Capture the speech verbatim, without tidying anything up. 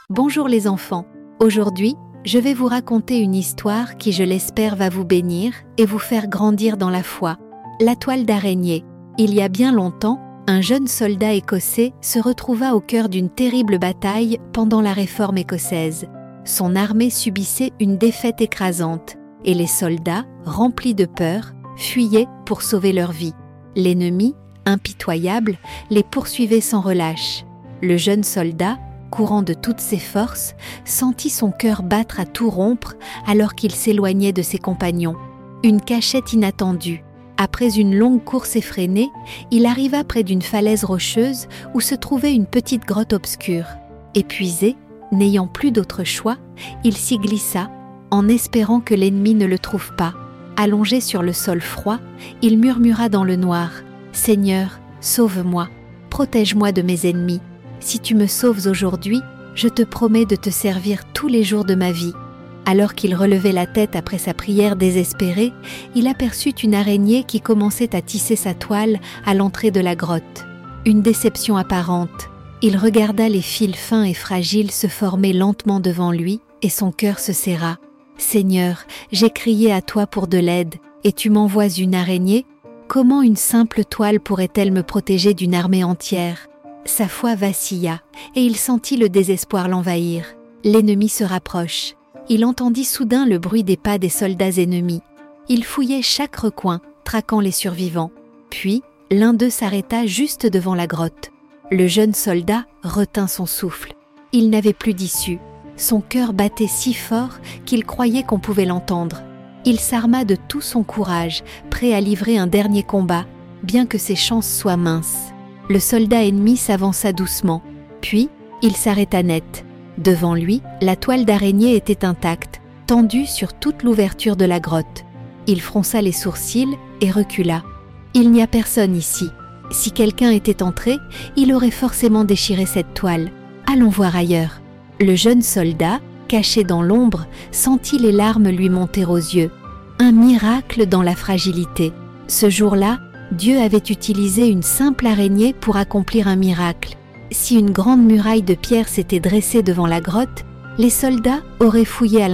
Bonjour les enfants, aujourd'hui, je vais vous raconter une histoire qui, je l'espère, va vous bénir et vous faire grandir dans la foi. La toile d'araignée. Il y a bien longtemps, un jeune soldat écossais se retrouva au cœur d'une terrible bataille pendant la Réforme écossaise. Son armée subissait une défaite écrasante et les soldats, remplis de peur, fuyaient pour sauver leur vie. L'ennemi, impitoyable, les poursuivait sans relâche. Le jeune soldat, courant de toutes ses forces, sentit son cœur battre à tout rompre alors qu'il s'éloignait de ses compagnons. Une cachette inattendue. Après une longue course effrénée, il arriva près d'une falaise rocheuse où se trouvait une petite grotte obscure. Épuisé, n'ayant plus d'autre choix, il s'y glissa, en espérant que l'ennemi ne le trouve pas. Allongé sur le sol froid, il murmura dans le noir « Seigneur, sauve-moi, protège-moi de mes ennemis. Si tu me sauves aujourd'hui, je te promets de te servir tous les jours de ma vie. » Alors qu'il relevait la tête après sa prière désespérée, il aperçut une araignée qui commençait à tisser sa toile à l'entrée de la grotte. Une déception apparente. Il regarda les fils fins et fragiles se former lentement devant lui et son cœur se serra. « Seigneur, j'ai crié à toi pour de l'aide, et tu m'envoies une araignée? Comment une simple toile pourrait-elle me protéger d'une armée entière ?» Sa foi vacilla, et il sentit le désespoir l'envahir. L'ennemi se rapproche. Il entendit soudain le bruit des pas des soldats ennemis. Il fouillait chaque recoin, traquant les survivants. Puis, l'un d'eux s'arrêta juste devant la grotte. Le jeune soldat retint son souffle. Il n'avait plus d'issue. Son cœur battait si fort qu'il croyait qu'on pouvait l'entendre. Il s'arma de tout son courage, prêt à livrer un dernier combat, bien que ses chances soient minces. Le soldat ennemi s'avança doucement, puis il s'arrêta net. Devant lui, la toile d'araignée était intacte, tendue sur toute l'ouverture de la grotte. Il fronça les sourcils et recula. Il n'y a personne ici. Si quelqu'un était entré, il aurait forcément déchiré cette toile. Allons voir ailleurs. Le jeune soldat, caché dans l'ombre, sentit les larmes lui monter aux yeux. Un miracle dans la fragilité. Ce jour-là, Dieu avait utilisé une simple araignée pour accomplir un miracle. Si une grande muraille de pierre s'était dressée devant la grotte, les soldats auraient fouillé à